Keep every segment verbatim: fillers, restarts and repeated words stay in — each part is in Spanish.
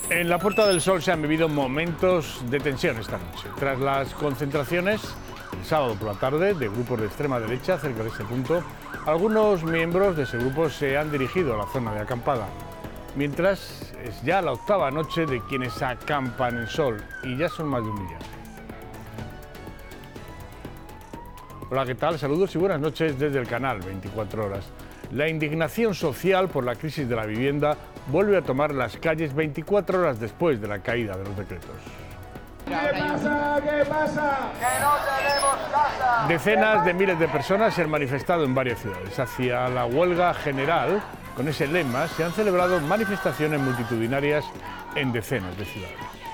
En la Puerta del Sol se han vivido momentos de tensión esta noche. Tras las concentraciones el sábado por la tarde de grupos de extrema derecha cerca de este punto, algunos miembros de ese grupo se han dirigido a la zona de acampada. Mientras es ya la octava noche de quienes acampan en Sol y ya son más de un millar. Hola, ¿qué tal? Saludos y buenas noches desde el canal veinticuatro horas. La indignación social por la crisis de la vivienda vuelve a tomar las calles veinticuatro horas después de la caída de los decretos. ¿Qué pasa? ¿Qué pasa? ¡Que no tenemos casa! Decenas de miles de personas se han manifestado en varias ciudades. Hacia la huelga general, con ese lema, se han celebrado manifestaciones multitudinarias en decenas de ciudades.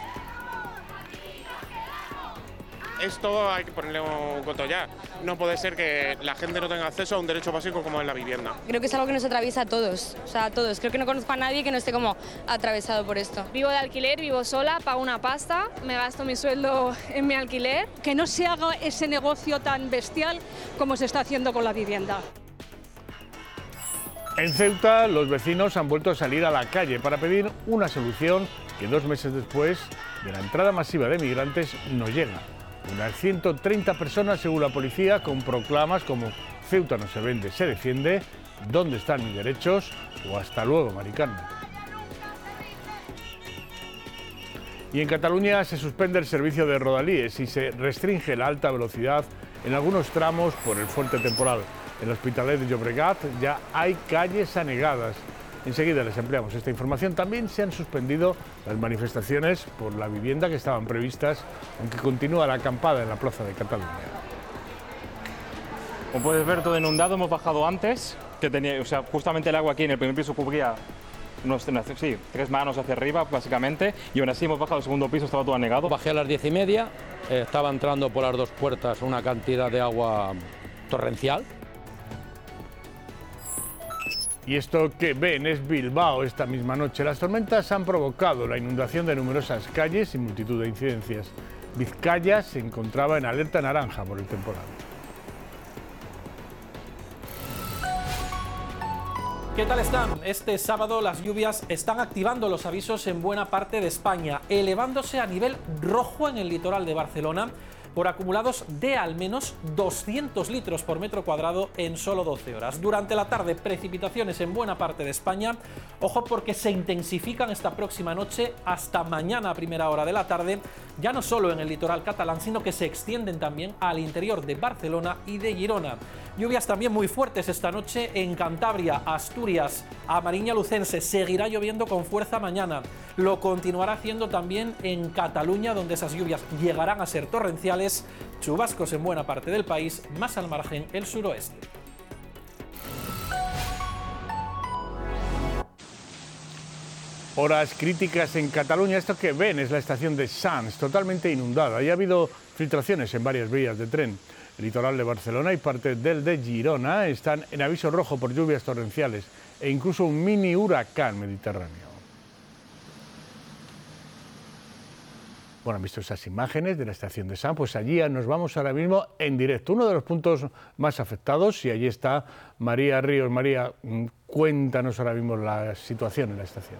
Esto hay que ponerle un coto ya. No puede ser que la gente no tenga acceso a un derecho básico como es la vivienda. Creo que es algo que nos atraviesa a todos, o sea, a todos. Creo que no conozco a nadie que no esté como atravesado por esto. Vivo de alquiler, vivo sola, pago una pasta, me gasto mi sueldo en mi alquiler. Que no se haga ese negocio tan bestial como se está haciendo con la vivienda. En Ceuta, los vecinos han vuelto a salir a la calle para pedir una solución que dos meses después de la entrada masiva de migrantes no llega. Unas ciento treinta personas, según la policía, con proclamas como Ceuta no se vende, se defiende, ¿dónde están mis derechos? O hasta luego, Maricarmen. Y en Cataluña se suspende el servicio de rodalíes y se restringe la alta velocidad en algunos tramos por el fuerte temporal. En el Hospitalet de Llobregat ya hay calles anegadas. Enseguida les ampliamos esta información. También se han suspendido las manifestaciones por la vivienda que estaban previstas, aunque continúa la acampada en la plaza de Cataluña. Como puedes ver, todo inundado. Hemos bajado antes, que tenía, o sea, justamente el agua aquí en el primer piso cubría unos, sí, tres manos hacia arriba, básicamente, y aún así hemos bajado al segundo piso, estaba todo anegado. Bajé a las diez y media, eh, estaba entrando por las dos puertas una cantidad de agua torrencial. Y esto que ven es Bilbao esta misma noche. Las tormentas han provocado la inundación de numerosas calles y multitud de incidencias. Vizcaya se encontraba en alerta naranja por el temporal. ¿Qué tal están? Este sábado las lluvias están activando los avisos en buena parte de España, elevándose a nivel rojo en el litoral de Barcelona por acumulados de al menos doscientos litros por metro cuadrado en solo doce horas. Durante la tarde, precipitaciones en buena parte de España. Ojo, porque se intensifican esta próxima noche hasta mañana a primera hora de la tarde, ya no solo en el litoral catalán, sino que se extienden también al interior de Barcelona y de Girona. Lluvias también muy fuertes esta noche en Cantabria, Asturias, a Mariña Lucense. Seguirá lloviendo con fuerza mañana. Lo continuará haciendo también en Cataluña, donde esas lluvias llegarán a ser torrenciales. Chubascos en buena parte del país, más al margen el suroeste. Horas críticas en Cataluña. Esto que ven es la estación de Sants, totalmente inundada. Y ha habido filtraciones en varias vías de tren. El litoral de Barcelona y parte del de Girona están en aviso rojo por lluvias torrenciales e incluso un mini huracán mediterráneo. Bueno, han visto esas imágenes de la estación de Sants, pues allí nos vamos ahora mismo en directo. Uno de los puntos más afectados, y allí está María Ríos. María, cuéntanos ahora mismo la situación en la estación.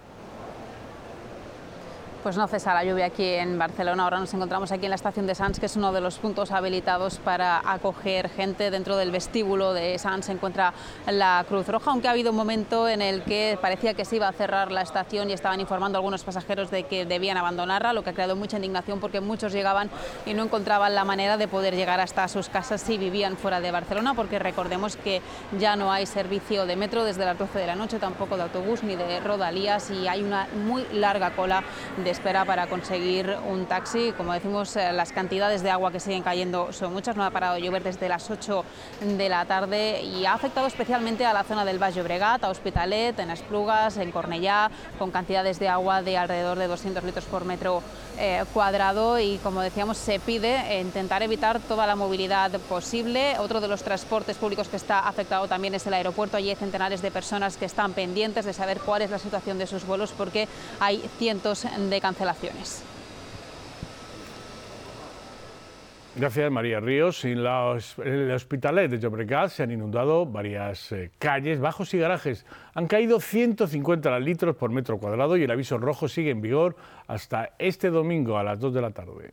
Pues no cesa la lluvia aquí en Barcelona. Ahora nos encontramos aquí en la estación de Sants, que es uno de los puntos habilitados para acoger gente. Dentro del vestíbulo de Sants se encuentra la Cruz Roja, aunque ha habido un momento en el que parecía que se iba a cerrar la estación y estaban informando a algunos pasajeros de que debían abandonarla, lo que ha creado mucha indignación porque muchos llegaban y no encontraban la manera de poder llegar hasta sus casas si vivían fuera de Barcelona, porque recordemos que ya no hay servicio de metro desde las doce de la noche, tampoco de autobús ni de rodalías, y hay una muy larga cola de espera para conseguir un taxi. Como decimos, las cantidades de agua que siguen cayendo son muchas. No ha parado de llover desde las ocho de la tarde y ha afectado especialmente a la zona del Baix Llobregat, a Hospitalet, en Esplugas, en Cornellà, con cantidades de agua de alrededor de doscientos litros por metro eh, cuadrado. Y como decíamos, se pide intentar evitar toda la movilidad posible. Otro de los transportes públicos que está afectado también es el aeropuerto. Allí hay centenares de personas que están pendientes de saber cuál es la situación de sus vuelos, porque hay cientos de cancelaciones. Gracias, María Ríos. En, la, en el Hospitalet de Llobregat se han inundado varias eh, calles, bajos y garajes. Han caído ciento cincuenta litros por metro cuadrado y el aviso rojo sigue en vigor hasta este domingo a las dos de la tarde.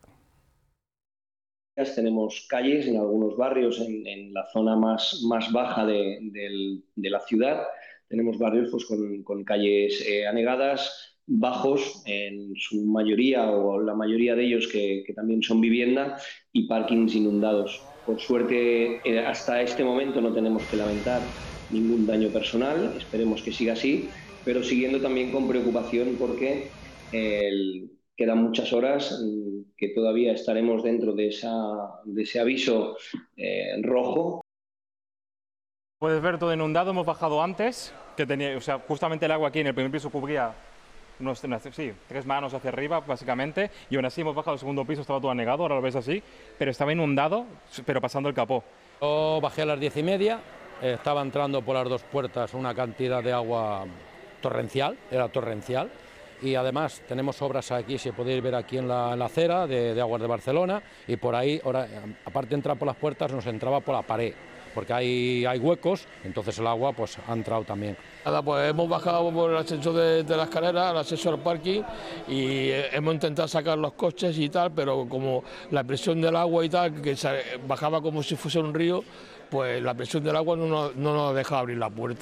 Tenemos calles en algunos barrios, en, en la zona más, más baja de, de, de la ciudad. Tenemos barrios pues, con, con calles eh, anegadas, bajos en su mayoría o la mayoría de ellos que, que también son vivienda y parkings inundados. Por suerte, eh, hasta este momento no tenemos que lamentar ningún daño personal, esperemos que siga así, pero siguiendo también con preocupación porque el, quedan muchas horas que todavía estaremos dentro de, esa, de ese aviso eh, rojo. Puedes ver todo inundado, hemos bajado antes, que tenía, o sea, justamente el agua aquí en el primer piso cubría unos, sí, tres manos hacia arriba, básicamente, y aún así hemos bajado al segundo piso, estaba todo anegado, ahora lo ves así, pero estaba inundado, pero pasando el capó. Yo bajé a las diez y media, eh, estaba entrando por las dos puertas una cantidad de agua torrencial, era torrencial, y además tenemos obras aquí, si podéis ver aquí en la, en la acera de, de Aguas de Barcelona, y por ahí, ahora, aparte de entrar por las puertas, nos entraba por la pared, porque hay, hay huecos, entonces el agua pues ha entrado también. Nada, pues hemos bajado por el ascenso de, de la escalera, el acceso al parking, y hemos intentado sacar los coches y tal, pero como la presión del agua y tal, que se bajaba como si fuese un río, pues la presión del agua no nos, no nos deja abrir la puerta.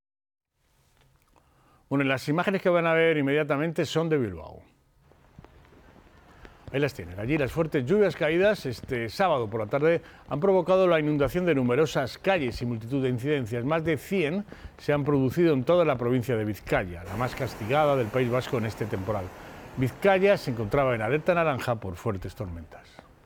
Bueno, las imágenes que van a ver inmediatamente son de Bilbao. Ahí las tienen. Allí las fuertes lluvias caídas este sábado por la tarde han provocado la inundación de numerosas calles y multitud de incidencias. Más de cien se han producido en toda la provincia de Vizcaya, la más castigada del País Vasco en este temporal. Vizcaya se encontraba en alerta naranja por fuertes tormentas.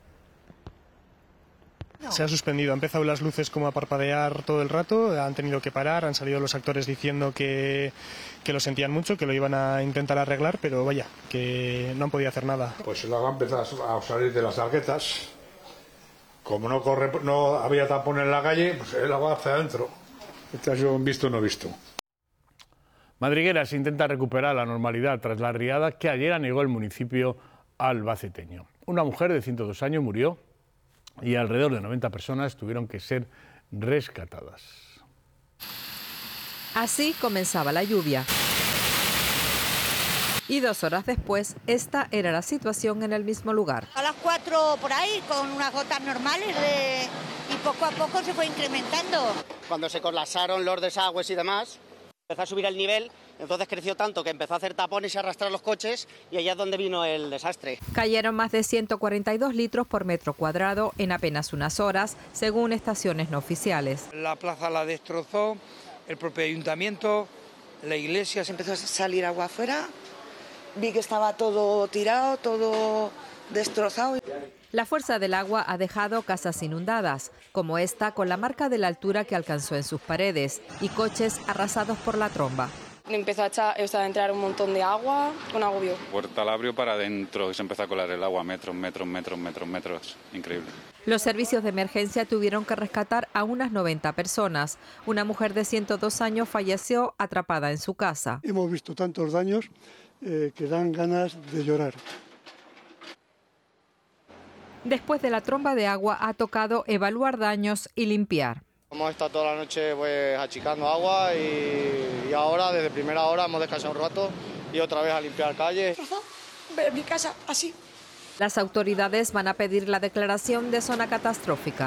Se ha suspendido, han empezado las luces como a parpadear todo el rato, han tenido que parar, han salido los actores diciendo que, que lo sentían mucho, que lo iban a intentar arreglar, pero vaya, que no han podido hacer nada. Pues el agua empezó a salir de las arguetas, como no, corre, no había tapón en la calle, pues el agua hacia adentro. Este ha sido un visto no visto. Madrigueras intenta recuperar la normalidad tras la riada que ayer anegó el municipio albaceteño. Una mujer de ciento dos años murió y alrededor de noventa personas tuvieron que ser rescatadas. Así comenzaba la lluvia. Y dos horas después, esta era la situación en el mismo lugar. A las cuatro por ahí, con unas gotas normales de... y poco a poco se fue incrementando. Cuando se colapsaron los desagües y demás, empezó a subir el nivel, entonces creció tanto que empezó a hacer tapones y a arrastrar los coches y allá es donde vino el desastre. Cayeron más de ciento cuarenta y dos litros por metro cuadrado en apenas unas horas, según estaciones no oficiales. La plaza la destrozó, el propio ayuntamiento, la iglesia. Se empezó a salir agua afuera, vi que estaba todo tirado, todo destrozado. La fuerza del agua ha dejado casas inundadas, como esta con la marca de la altura que alcanzó en sus paredes, y coches arrasados por la tromba. Empezó a, echar, o sea, a entrar un montón de agua, un agobio. Puerta la abrió para adentro y se empezó a colar el agua, metros, metros, metros, metros, metros. Increíble. Los servicios de emergencia tuvieron que rescatar a unas noventa personas. Una mujer de ciento dos años falleció atrapada en su casa. Hemos visto tantos daños eh, que dan ganas de llorar. Después de la tromba de agua ha tocado evaluar daños y limpiar. Hemos estado toda la noche pues, achicando agua y, y ahora desde primera hora hemos descansado un rato y otra vez a limpiar calles. Ver mi casa así. Las autoridades van a pedir la declaración de zona catastrófica.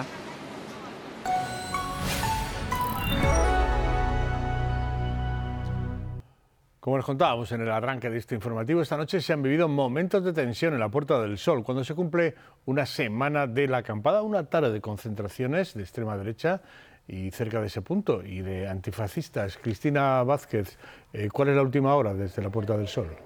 Como les contábamos en el arranque de este informativo, esta noche se han vivido momentos de tensión en la Puerta del Sol, cuando se cumple una semana de la acampada, una tarde de concentraciones de extrema derecha y cerca de ese punto, y de antifascistas. Cristina Vázquez, eh, ¿cuál es la última hora desde la Puerta del Sol?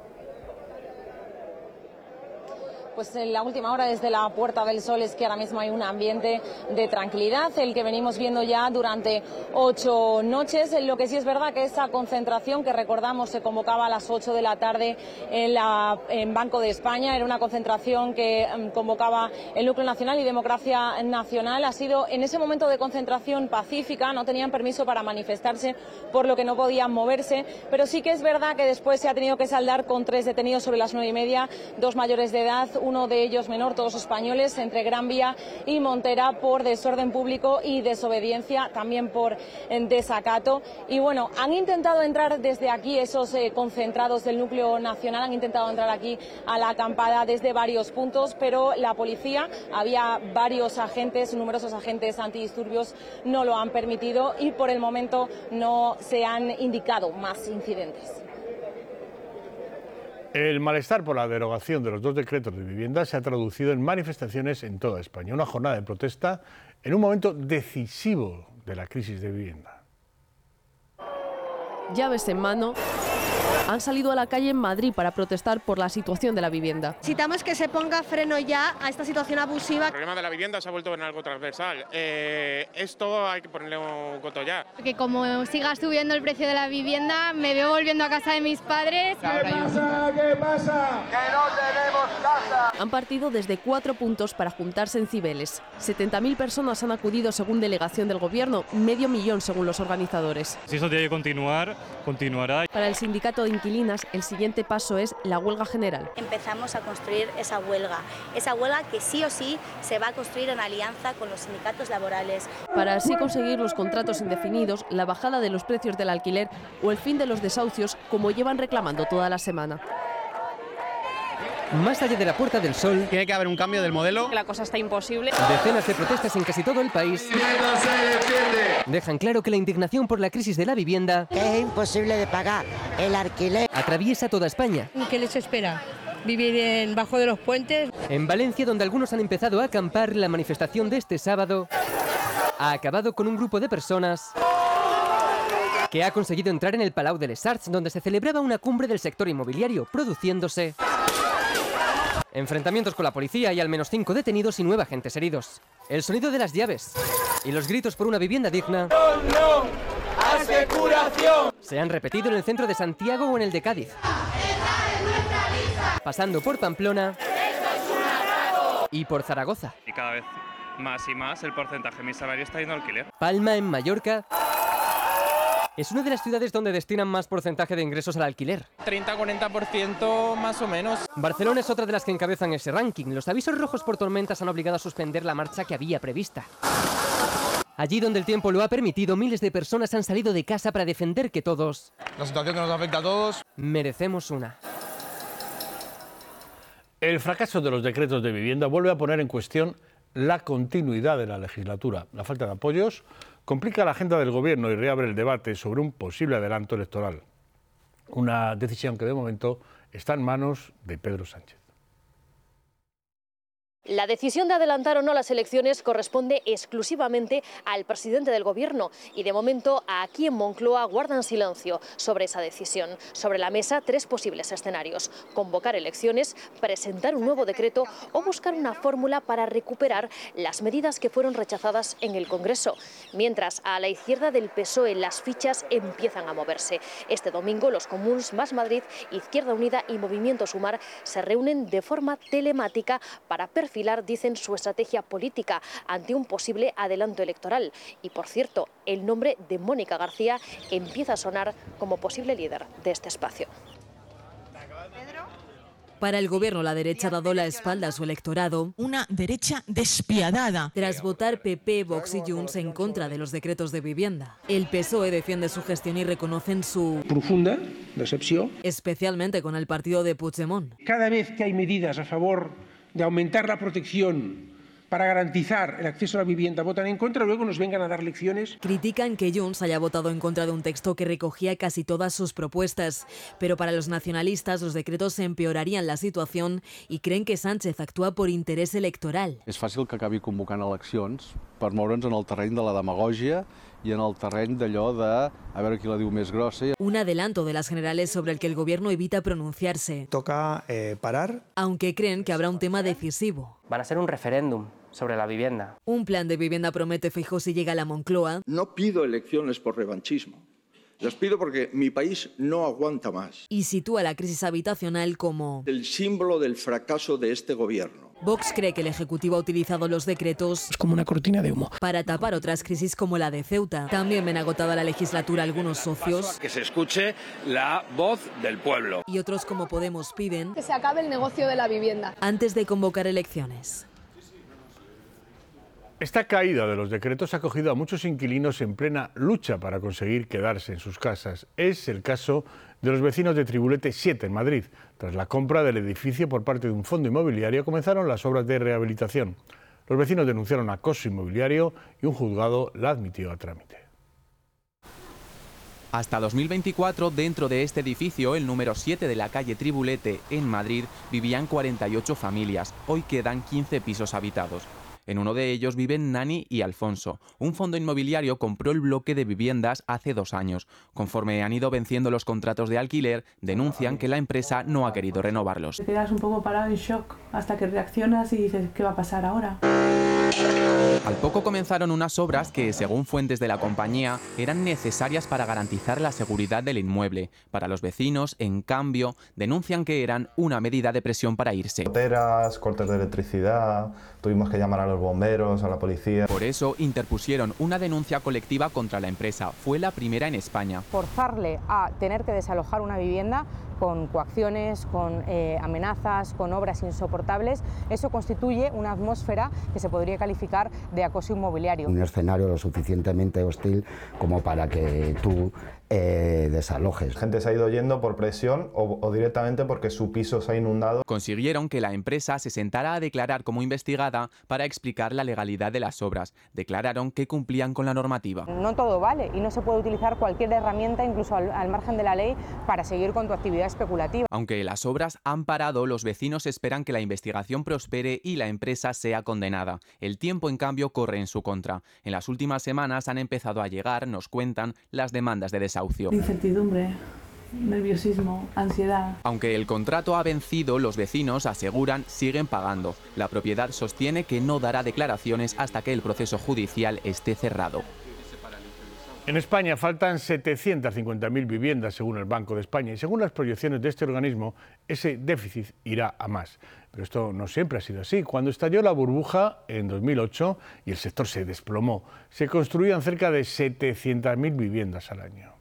Pues en la última hora desde la Puerta del Sol es que ahora mismo hay un ambiente de tranquilidad, el que venimos viendo ya durante ocho noches. Lo que sí es verdad que esa concentración que recordamos se convocaba a las ocho de la tarde en, la, en Banco de España, era una concentración que um, convocaba el Núcleo Nacional y Democracia Nacional. Ha sido en ese momento de concentración pacífica, no tenían permiso para manifestarse, por lo que no podían moverse, pero sí que es verdad que después se ha tenido que saldar con tres detenidos sobre las nueve y media, dos mayores de edad, ninguno de ellos menor, todos españoles, entre Gran Vía y Montera, por desorden público y desobediencia, también por desacato. Y bueno, han intentado entrar desde aquí esos eh, concentrados del núcleo nacional, han intentado entrar aquí a la acampada desde varios puntos, pero la policía, había varios agentes, numerosos agentes antidisturbios, no lo han permitido y por el momento no se han indicado más incidentes. El malestar por la derogación de los dos decretos de vivienda se ha traducido en manifestaciones en toda España. Una jornada de protesta en un momento decisivo de la crisis de vivienda. Llaves en mano, han salido a la calle en Madrid para protestar por la situación de la vivienda. Necesitamos que se ponga freno ya a esta situación abusiva. El problema de la vivienda se ha vuelto en algo transversal. Eh, esto hay que ponerle un coto ya. Que como siga subiendo el precio de la vivienda, me veo volviendo a casa de mis padres. ¿Qué pasa? ¿Qué pasa? ¡Que no tenemos casa! Han partido desde cuatro puntos para juntarse en Cibeles. setenta mil personas han acudido según delegación del Gobierno, medio millón según los organizadores. Si eso tiene que continuar, continuará. Para el sindicato de inquilinas, el siguiente paso es la huelga general. Empezamos a construir esa huelga, esa huelga que sí o sí se va a construir en alianza con los sindicatos laborales. Para así conseguir los contratos indefinidos, la bajada de los precios del alquiler o el fin de los desahucios, como llevan reclamando toda la semana. Más allá de la Puerta del Sol, tiene que haber un cambio del modelo. La cosa está imposible. Decenas de protestas en casi todo el país dejan claro que la indignación por la crisis de la vivienda es imposible de pagar el alquiler. Atraviesa toda España. ¿Qué les espera? ¿Vivir en bajo de los puentes? En Valencia, donde algunos han empezado a acampar, la manifestación de este sábado ha acabado con un grupo de personas que ha conseguido entrar en el Palau de les Arts, donde se celebraba una cumbre del sector inmobiliario, produciéndose enfrentamientos con la policía y al menos cinco detenidos y nueve agentes heridos. El sonido de las llaves y los gritos por una vivienda digna ¡No, no! ¡Aseguración! se han repetido en el centro de Santiago o en el de Cádiz, pasando por Pamplona y por Zaragoza. Y cada vez más y más el porcentaje de mi salario está yendo al alquiler. Palma, en Mallorca, es una de las ciudades donde destinan más porcentaje de ingresos al alquiler. treinta a cuarenta por ciento más o menos. Barcelona es otra de las que encabezan ese ranking. Los avisos rojos por tormentas han obligado a suspender la marcha que había prevista. Allí donde el tiempo lo ha permitido, miles de personas han salido de casa para defender que todos, La situación que nos afecta a todos, merecemos una. El fracaso de los decretos de vivienda vuelve a poner en cuestión la continuidad de la legislatura. La falta de apoyos complica la agenda del Gobierno y reabre el debate sobre un posible adelanto electoral. Una decisión que de momento está en manos de Pedro Sánchez. La decisión de adelantar o no las elecciones corresponde exclusivamente al presidente del Gobierno y de momento aquí en Moncloa guardan silencio sobre esa decisión. Sobre la mesa tres posibles escenarios: convocar elecciones, presentar un nuevo decreto o buscar una fórmula para recuperar las medidas que fueron rechazadas en el Congreso. Mientras a la izquierda del P S O E las fichas empiezan a moverse. Este domingo los Comuns, Más Madrid, Izquierda Unida y Movimiento Sumar se reúnen de forma telemática para perfilar, dicen, su estrategia política ante un posible adelanto electoral. Y por cierto, el nombre de Mónica García empieza a sonar como posible líder de este espacio. Para el Gobierno, la derecha ha dado la espalda a su electorado. Una derecha despiadada. Tras votar P P, Vox y Junts en contra de los decretos de vivienda. El P S O E defiende su gestión y reconocen su profunda decepción, especialmente con el partido de Puigdemont. Cada vez que hay medidas a favor de aumentar la protección para garantizar el acceso a la vivienda, votan en contra, luego nos vengan a dar lecciones. Critican que Junts haya votado en contra de un texto que recogía casi todas sus propuestas, pero para los nacionalistas los decretos empeorarían la situación y creen que Sánchez actúa por interés electoral. És fàcil que acabi convocant eleccions per moure'ns en el terreny de la demagògia y en el terreny d'allò de a veure qui la diu més grossa. Un adelanto de las generales sobre el que el Gobierno evita pronunciarse. Toca eh, parar. Aunque creen que habrá un tema decisivo. Van a ser un referéndum sobre la vivienda. Un plan de vivienda promete Feijóo si llega a la Moncloa. No pido elecciones por revanchismo. Las pido porque mi país no aguanta más. Y sitúa la crisis habitacional como el símbolo del fracaso de este gobierno. Vox cree que el Ejecutivo ha utilizado los decretos Es como una cortina de humo. para tapar otras crisis como la de Ceuta. También ven agotada la legislatura algunos socios. Que se escuche la voz del pueblo. Y otros como Podemos piden que se acabe el negocio de la vivienda antes de convocar elecciones. Esta caída de los decretos ha cogido a muchos inquilinos en plena lucha para conseguir quedarse en sus casas. Es el caso de los vecinos de Tribulete siete en Madrid. Tras la compra del edificio por parte de un fondo inmobiliario, comenzaron las obras de rehabilitación. Los vecinos denunciaron acoso inmobiliario y un juzgado la admitió a trámite. Hasta dos mil veinticuatro, dentro de este edificio, el número siete de la calle Tribulete, en Madrid, vivían cuarenta y ocho familias. Hoy quedan quince pisos habitados. En uno de ellos viven Nani y Alfonso. Un fondo inmobiliario compró el bloque de viviendas hace dos años. Conforme han ido venciendo los contratos de alquiler, denuncian que la empresa no ha querido renovarlos. Te quedas un poco parado en shock hasta que reaccionas y dices, ¿qué va a pasar ahora? Al poco comenzaron unas obras que, según fuentes de la compañía, eran necesarias para garantizar la seguridad del inmueble. Para los vecinos, en cambio, denuncian que eran una medida de presión para irse. Goteras, cortes de electricidad, tuvimos que llamar a los bomberos, a la policía. Por eso interpusieron una denuncia colectiva contra la empresa. Fue la primera en España. Forzarle a tener que desalojar una vivienda con coacciones, con eh, amenazas, con obras insoportables, eso constituye una atmósfera que se podría calificar de acoso inmobiliario. Un escenario lo suficientemente hostil como para que tú eh, desalojes. La gente se ha ido yendo por presión o, o directamente porque su piso se ha inundado. Consiguieron que la empresa se sentara a declarar como investigada para explicar la legalidad de las obras. Declararon que cumplían con la normativa. No todo vale y no se puede utilizar cualquier herramienta, incluso al, al margen de la ley, para seguir con tu actividad especulativa. Aunque las obras han parado, los vecinos esperan que la investigación prospere y la empresa sea condenada. El tiempo, en cambio, corre en su contra. En las últimas semanas han empezado a llegar, nos cuentan, las demandas de desahucio. Incertidumbre, nerviosismo, ansiedad. Aunque el contrato ha vencido, los vecinos aseguran siguen pagando. La propiedad sostiene que no dará declaraciones hasta que el proceso judicial esté cerrado. En España faltan setecientas cincuenta mil viviendas según el Banco de España y según las proyecciones de este organismo ese déficit irá a más. Pero esto no siempre ha sido así. Cuando estalló la burbuja en dos mil ocho y el sector se desplomó, se construían cerca de setecientas mil viviendas al año.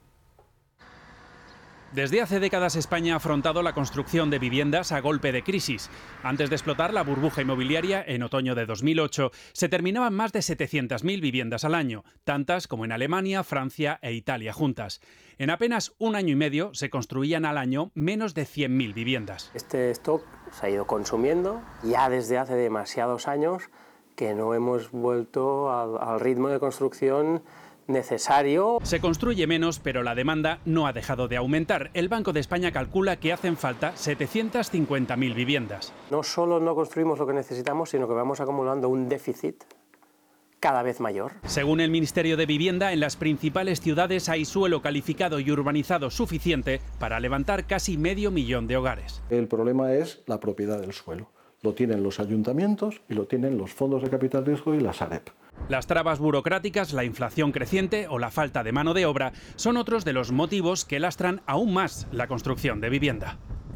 Desde hace décadas España ha afrontado la construcción de viviendas a golpe de crisis. Antes de explotar la burbuja inmobiliaria en otoño de dos mil ocho, se terminaban más de setecientas mil viviendas al año, tantas como en Alemania, Francia e Italia juntas. En apenas un año y medio se construían al año menos de cien mil viviendas. Este stock se ha ido consumiendo ya desde hace demasiados años que no hemos vuelto al, al ritmo de construcción necesario. Se construye menos, pero la demanda no ha dejado de aumentar. El Banco de España calcula que hacen falta setecientas cincuenta mil viviendas. No solo no construimos lo que necesitamos, sino que vamos acumulando un déficit cada vez mayor. Según el Ministerio de Vivienda, en las principales ciudades hay suelo calificado y urbanizado suficiente para levantar casi medio millón de hogares. El problema es la propiedad del suelo. Lo tienen los ayuntamientos y lo tienen los fondos de capital riesgo y la Sareb. Las trabas burocráticas, la inflación creciente o la falta de mano de obra son otros de los motivos que lastran aún más la construcción de vivienda.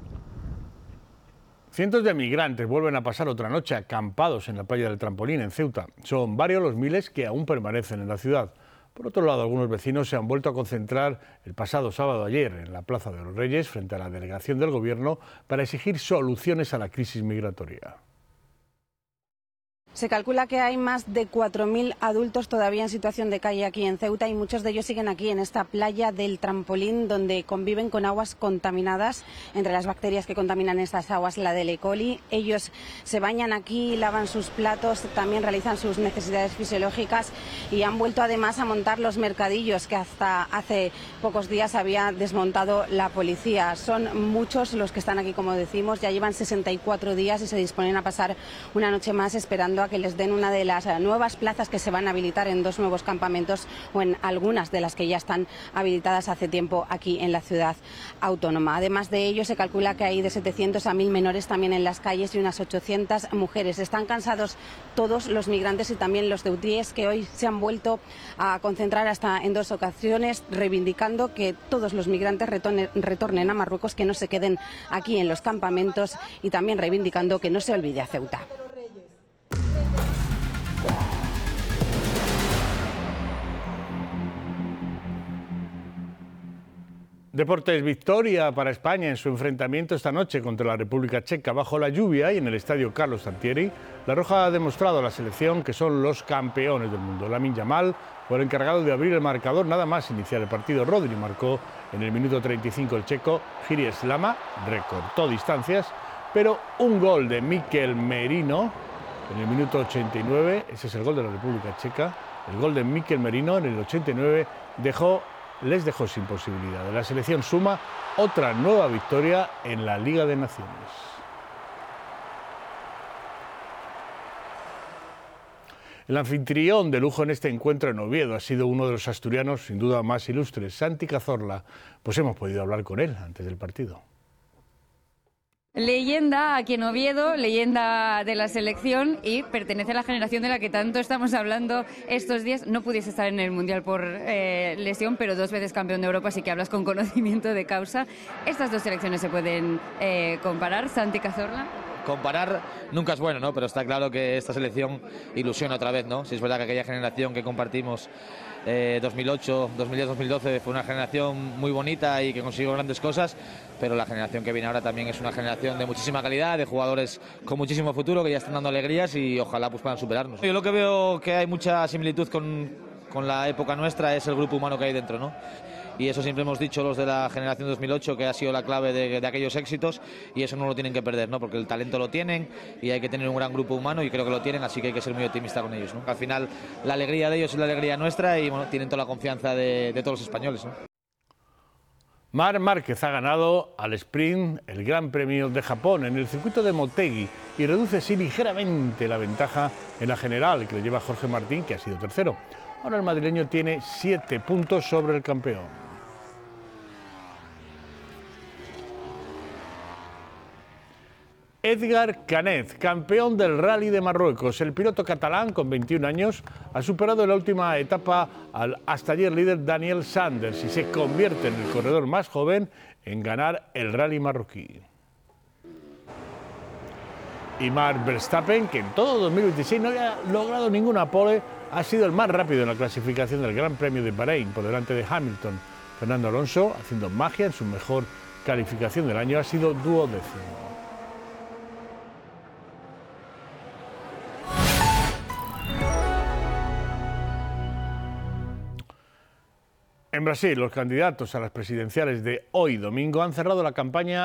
Cientos de migrantes vuelven a pasar otra noche acampados en la playa del Trampolín, en Ceuta. Son varios los miles que aún permanecen en la ciudad. Por otro lado, algunos vecinos se han vuelto a concentrar el pasado sábado ayer en la Plaza de los Reyes frente a la delegación del Gobierno para exigir soluciones a la crisis migratoria. Se calcula que hay más de cuatro mil adultos todavía en situación de calle aquí en Ceuta y muchos de ellos siguen aquí en esta playa del Trampolín donde conviven con aguas contaminadas. Entre las bacterias que contaminan estas aguas, la del E. coli. Ellos se bañan aquí, lavan sus platos, también realizan sus necesidades fisiológicas y han vuelto además a montar los mercadillos que hasta hace pocos días había desmontado la policía. Son muchos los que están aquí, como decimos, ya llevan sesenta y cuatro días y se disponen a pasar una noche más esperando a que les den una de las nuevas plazas que se van a habilitar en dos nuevos campamentos o en algunas de las que ya están habilitadas hace tiempo aquí en la ciudad autónoma. Además de ello, se calcula que hay de setecientos a mil menores también en las calles y unas ochocientas mujeres. Están cansados todos los migrantes y también los ceutíes que hoy se han vuelto a concentrar hasta en dos ocasiones reivindicando que todos los migrantes retornen, retornen a Marruecos, que no se queden aquí en los campamentos y también reivindicando que no se olvide a Ceuta. Deportes, victoria para España en su enfrentamiento esta noche contra la República Checa bajo la lluvia y en el estadio Carlos Tartiere. La Roja ha demostrado a la selección que son los campeones del mundo. Lamine Yamal fue el encargado de abrir el marcador nada más iniciar el partido. Rodri marcó en el minuto treinta y cinco el checo. Jiri Slama recortó distancias, pero un gol de Mikel Merino en el minuto ochenta y nueve, ese es el gol de la República Checa, el gol de Mikel Merino en el ochenta y nueve dejó les dejó sin posibilidad. La selección suma otra nueva victoria en la Liga de Naciones. El anfitrión de lujo en este encuentro en Oviedo ha sido uno de los asturianos sin duda más ilustres, Santi Cazorla. Pues hemos podido hablar con él antes del partido. Leyenda aquí en Oviedo, leyenda de la selección y pertenece a la generación de la que tanto estamos hablando estos días. No pudiese estar en el Mundial por eh, lesión, pero dos veces campeón de Europa, así que hablas con conocimiento de causa. ¿Estas dos selecciones se pueden eh, comparar, Santi Cazorla? Comparar nunca es bueno, ¿no? Pero está claro que esta selección ilusiona otra vez, ¿no? Si es verdad que aquella generación que compartimos eh, dos mil ocho, dos mil diez, dos mil doce fue una generación muy bonita y que consiguió grandes cosas, pero la generación que viene ahora también es una generación de muchísima calidad, de jugadores con muchísimo futuro que ya están dando alegrías y ojalá pues puedan superarnos. Yo lo que veo que hay mucha similitud con, con la época nuestra es el grupo humano que hay dentro, ¿no? Y eso siempre hemos dicho los de la generación dos mil ocho, que ha sido la clave de, de aquellos éxitos, y eso no lo tienen que perder, ¿no? Porque el talento lo tienen y hay que tener un gran grupo humano y creo que lo tienen, así que hay que ser muy optimista con ellos, ¿no? Al final la alegría de ellos es la alegría nuestra y bueno, tienen toda la confianza de, de todos los españoles, ¿no? Marc Márquez ha ganado al sprint el Gran Premio de Japón en el circuito de Motegi y reduce así ligeramente la ventaja en la general que le lleva Jorge Martín, que ha sido tercero. Ahora el madrileño tiene siete puntos sobre el campeón. Edgar Canet, campeón del Rally de Marruecos. El piloto catalán, con veintiún años, ha superado en la última etapa al hasta ayer líder Daniel Sanders y se convierte en el corredor más joven en ganar el Rally marroquí. Y Max Verstappen, que en todo dos mil veintiséis no había logrado ninguna pole, ha sido el más rápido en la clasificación del Gran Premio de Bahrein, por delante de Hamilton. Fernando Alonso, haciendo magia en su mejor calificación del año, ha sido duodécimo. En Brasil, los candidatos a las presidenciales de hoy domingo han cerrado la campaña